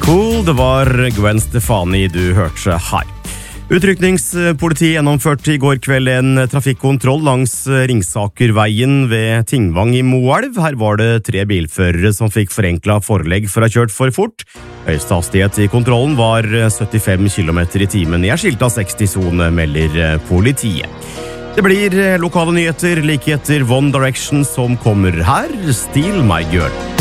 Cool, det var Gwen Stefani du hørte her. Utrykningspolitiet gjennomførte i går kveld en trafikkontroll langs Ringsakerveien ved Tingvang i Moelv. Her var det 3 bilførere som fikk forenklet forelegg for å ha kjørt for fort. Høyeste hastighet i kontrollen var 75 km i timen. Jeg skilte av 60-zone, melder politiet. Det blir lokale nyheter like etter One Direction som kommer her. Steal My Girl.